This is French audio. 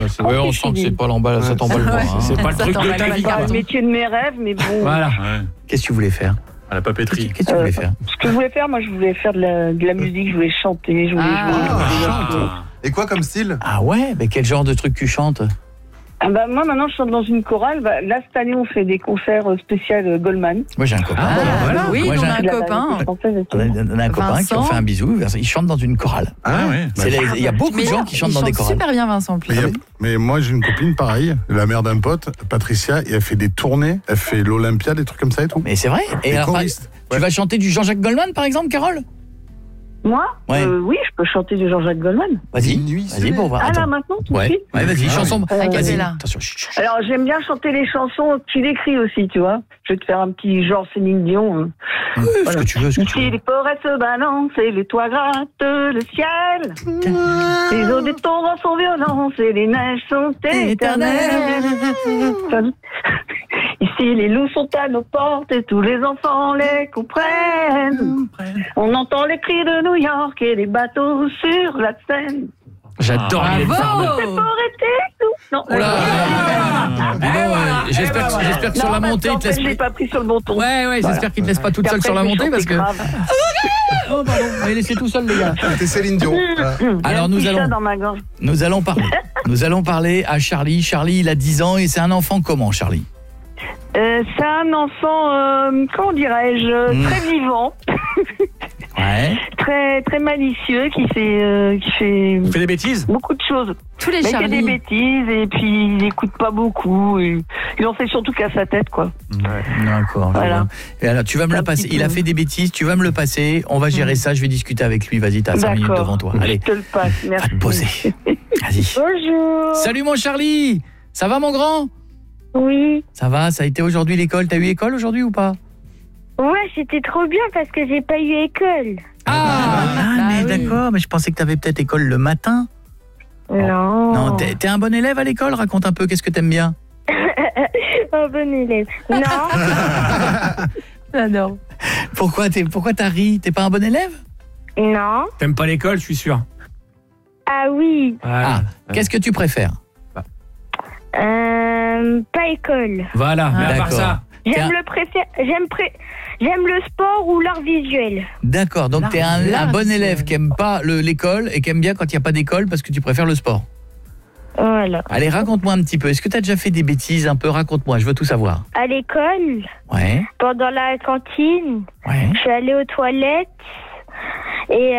Ouais, on sent que c'est pas l'emballage, ça t'emballe pas. Hein. C'est pas le truc de ta vie. C'est pas le métier de mes rêves, mais bon. Voilà. Ouais. Qu'est-ce que tu voulais faire À la papeterie. Qu'est-ce que tu voulais faire Ce que je voulais faire, moi, je voulais faire de la musique, je voulais chanter, je voulais jouer. Et quoi comme style? Ah ouais, mais quel genre de truc tu chantes? Ah bah, moi, maintenant, je chante dans une chorale. Bah, là, cette année, on fait des concerts spéciaux Goldman. Moi j'ai un copain. Voilà. Oui, Moi, on j'ai a un copain. On a un copain qui en fait un bisou, il chante dans une chorale. Ah ouais. Il y a beaucoup de gens qui chantent dans des chorales. Super bien, Vincent. Plus. Mais moi j'ai une copine pareille, la mère d'un pote, Patricia, et elle fait des tournées, elle fait l'Olympia, des trucs comme ça et tout. Mais c'est vrai. Et Et alors, choriste. tu vas chanter du Jean-Jacques Goldman par exemple, Carole? Moi Ouais. Oui, je peux chanter de Jean-Jacques Goldman. Vas-y, Une nuit vas-y pour voir. Ah là, Attends. maintenant, tout de Ouais, suite ouais, vas-y, chanson. A Vas-y. cappella. Attention. Chut, chut. Alors, j'aime bien chanter les chansons que tu décris aussi, tu vois. Je vais te faire un petit genre Céline Dion. Ce que tu veux, ce que tu Ici, veux. les forêts se balancent et les toits grattent le ciel. Les eaux des torrents sont violentes et les neiges sont éternelles. Ici, les loups sont à nos portes et tous les enfants les comprennent. On entend les cris de New York et les bateaux sur la Seine. J'adore les Bravo. C'est pour été tout. Non. Oh là dis donc, j'espère que sur la montée, il te laisse. Je l'ai pas pris sur le bon ton. Ouais, j'espère qu'il te laisse pas toute seule sur la montée parce que. Oh pardon, on va laisser tout seul les gars. T'es Céline Dion. Voilà. Alors J'ai un petit chat dans ma gorge. nous allons parler à Charlie. Charlie, il a 10 ans et c'est un enfant comment, Charlie? C'est un enfant, comment dirais-je, très vivant, Ouais. très malicieux, qui fait Tu fais des bêtises? beaucoup de choses. Tous les Il fait des Charlie. bêtises et puis il n'écoute pas beaucoup. Et il en fait surtout qu'à sa tête, quoi. D'accord. Voilà. Et alors, tu vas me le passer. Il a fait des bêtises, tu vas me le passer. On va gérer ça, je vais discuter avec lui. Vas-y, t'as 5 minutes D'accord. devant toi. Allez, Je te le passe, va merci. te poser. Vas-y. Bonjour. Salut mon Charlie. Ça va mon grand? Oui. Ça va, ça a été aujourd'hui l'école. T'as eu école aujourd'hui ou pas? Ouais, c'était trop bien parce que j'ai pas eu école. Mais oui. d'accord, mais je pensais que t'avais peut-être école le matin. Non. Non, t'es un bon élève à l'école? Raconte un peu, qu'est-ce que t'aimes bien? Un bon élève. Non. J'adore. Pourquoi t'as ri? T'es pas un bon élève? Non. T'aimes pas l'école, je suis sûr. Ah oui. Ah, qu'est-ce que tu préfères? Pas école. Voilà, mais à part d'accord. ça. J'aime le sport ou l'art visuel. D'accord, donc t'es un bon élève qui aime pas l'école et qui aime bien quand il n'y a pas d'école parce que tu préfères le sport. Voilà. Allez, raconte-moi un petit peu. Est-ce que tu as déjà fait des bêtises un peu? Raconte-moi, je veux tout savoir. À l'école, Ouais, pendant la cantine, ouais. je suis allée aux toilettes et